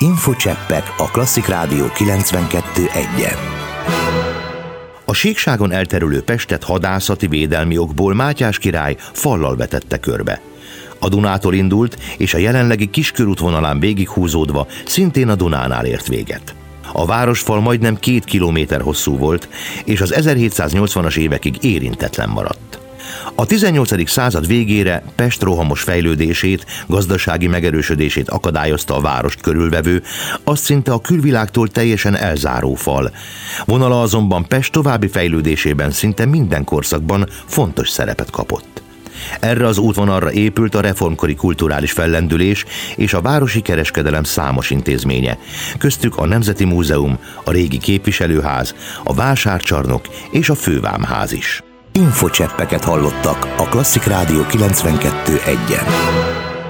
Infocseppek a Klasszik Rádió 92.1-en. A síkságon elterülő Pestet hadászati védelmi okból Mátyás király fallal vetette körbe. A Dunától indult, és a jelenlegi Kiskörútvonalán végighúzódva szintén a Dunánál ért véget. A városfal majdnem 2 kilométer hosszú volt, és az 1780-as évekig érintetlen maradt. A 18. század végére Pest rohamos fejlődését, gazdasági megerősödését akadályozta a várost körülvevő, azt szinte a külvilágtól teljesen elzáró fal. Vonala azonban Pest további fejlődésében szinte minden korszakban fontos szerepet kapott. Erre az útvonalra épült a reformkori kulturális fellendülés és a városi kereskedelem számos intézménye, köztük a Nemzeti Múzeum, a régi képviselőház, a vásárcsarnok és a fővámház is. Infocseppeket hallottak a Klasszik Rádió 92.1-en.